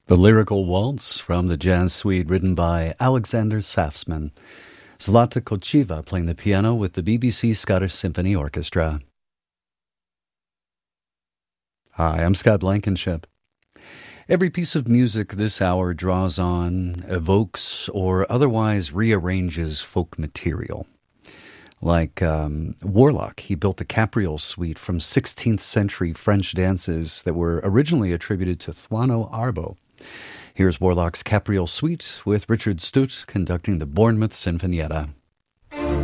The Lyrical Waltz from the Jazz Suite written by Alexander Safsman. Zlata Kochiva playing the piano with the BBC Scottish Symphony Orchestra. Hi, I'm Scott Blankenship. Every piece of music this hour draws on, evokes, or otherwise rearranges folk material. Like Warlock, he built the Capriole Suite from 16th century French dances that were originally attributed to Thuano Arbo. Here's Warlock's Capriole Suite with Richard Stutt conducting the Bournemouth Sinfonietta.